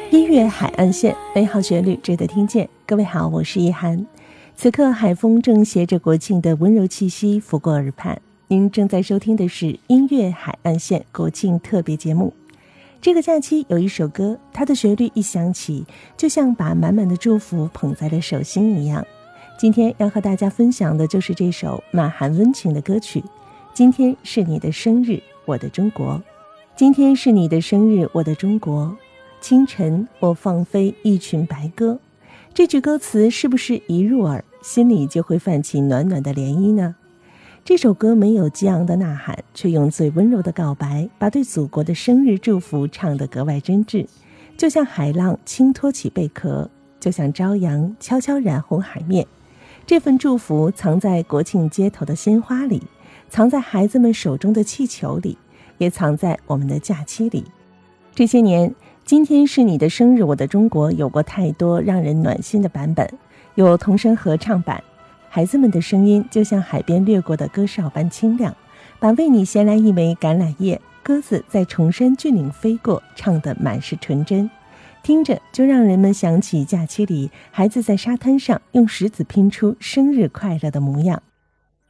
音乐海岸线，美好旋律值得听见。各位好，我是叶涵。此刻海风正携着国庆的温柔气息拂过耳畔，您正在收听的是音乐海岸线国庆特别节目。这个假期有一首歌，它的旋律一响起，就像把满满的祝福捧在了手心一样。今天要和大家分享的就是这首满含温情的歌曲。今天是你的生日，我的中国。今天是你的生日，我的中国。清晨我放飞一群白鸽，这句歌词是不是一入耳，心里就会泛起暖暖的涟漪呢？这首歌没有激昂的呐喊，却用最温柔的告白，把对祖国的生日祝福唱得格外真挚，就像海浪轻托起贝壳，就像朝阳悄悄染红海面。这份祝福藏在国庆街头的鲜花里，藏在孩子们手中的气球里，也藏在我们的假期里。这些年，今天是你的生日，我的中国有过太多让人暖心的版本，有童声合唱版，孩子们的声音就像海边掠过的歌哨般清亮，把为你衔来一枚橄榄叶，鸽子在崇山峻岭飞过，唱得满是纯真，听着就让人们想起假期里孩子在沙滩上用石子拼出生日快乐的模样。